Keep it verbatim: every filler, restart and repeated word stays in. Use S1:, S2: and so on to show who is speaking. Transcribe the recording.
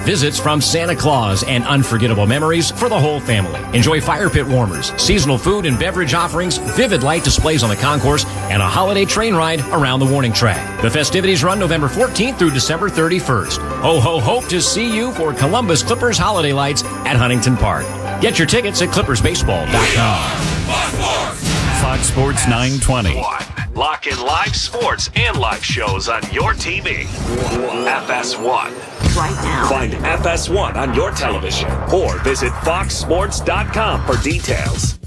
S1: visits from Santa Claus, and unforgettable memories for the whole family. Enjoy fire pit warmers, seasonal food and beverage offerings, vivid light displays on the concourse, and a holiday train ride around the warning track. The festivities run November fourteenth through December thirty-first. Ho, ho, hope to see you for Columbus Clippers holiday lights at Huntington Park. Get your tickets at clippers baseball dot com.
S2: Fox Sports nine twenty.
S3: Lock in live sports and live shows on your T V. F S one.
S4: Right now.
S3: Find F S one on your television or visit fox sports dot com for details.